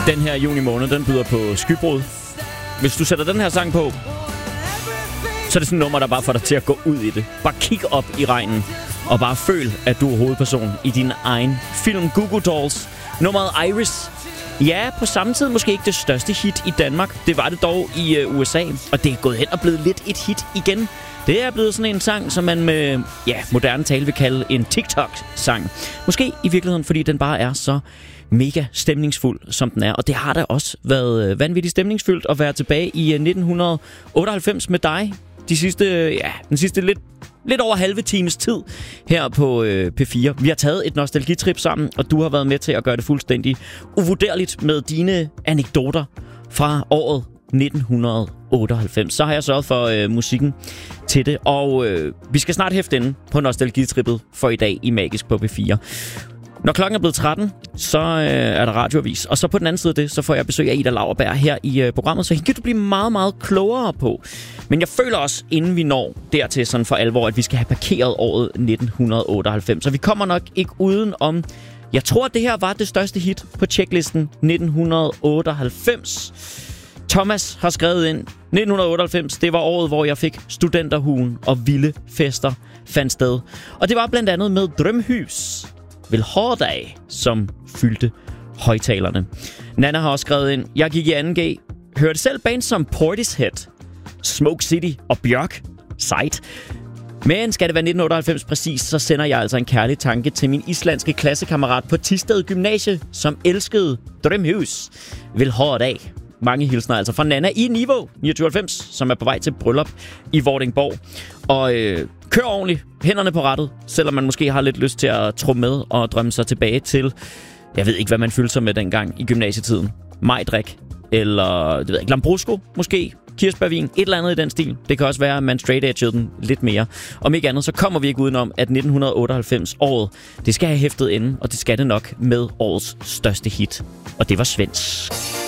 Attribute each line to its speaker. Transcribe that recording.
Speaker 1: Den her juni måned, den byder på skybrud. Hvis du sætter den her sang på, så er det sådan et nummer, der bare får dig til at gå ud i det. Bare kig op i regnen, og bare føl, at du er hovedperson i din egen film. Goo Goo Dolls, nummeret Iris. Ja, på samme tid måske ikke det største hit i Danmark. Det var det dog i USA, og det er gået hen og blevet lidt et hit igen. Det er blevet sådan en sang, som man med moderne tale vil kalde en TikTok-sang. Måske i virkeligheden, fordi den bare er så mega stemningsfuld, som den er. Og det har da også været vanvittigt stemningsfyldt at være tilbage i 1998 med dig. Den sidste lidt over halve times tid her på P4. Vi har taget et nostalgitrip sammen, og du har været med til at gøre det fuldstændig uvurderligt med dine anekdoter fra året 1998. Så har jeg sørget for musikken til det, og vi skal snart hæfte inde på nostalgitrippet for i dag i Magisk på P4. Når klokken er blevet 13, så er der radioavis. Og så på den anden side af det, så får jeg besøg af Ida Lauerberg her i programmet. Så hende kan du blive meget, meget klogere på. Men jeg føler også, inden vi når dertil sådan for alvor, at vi skal have parkeret året 1998. Så vi kommer nok ikke uden om... Jeg tror, at det her var det største hit på checklisten 1998. Thomas har skrevet ind, 1998, det var året, hvor jeg fik studenterhuen og vilde fester fandt sted. Og det var blandt andet med Drømhus Vil Hårdag, som fyldte højtalerne. Nana har også skrevet ind, jeg gik i 2G, hørte selv bands som Portishead, Smoke City og Bjørk. Sejt. Men skal det være 1998 præcis, så sender jeg altså en kærlig tanke til min islandske klassekammerat på Thisted Gymnasie, som elskede Drømhus Vil Hårdag. Mange hilsner altså fra Nana i Niveau 99, som er på vej til bryllup i Vordingborg. Og kør ordentligt, hænderne på rattet, selvom man måske har lidt lyst til at tro med og drømme sig tilbage til, jeg ved ikke, hvad man fyldte sig med dengang i gymnasietiden. Majdrik, eller det ved jeg ikke, Lambrusco måske, kirsebærvin, et eller andet i den stil. Det kan også være, at man straight-edgede den lidt mere. Om ikke andet, så kommer vi ikke udenom, at 1998-året, det skal have hæftet inde, og det skal det nok med årets største hit. Og det var svensk.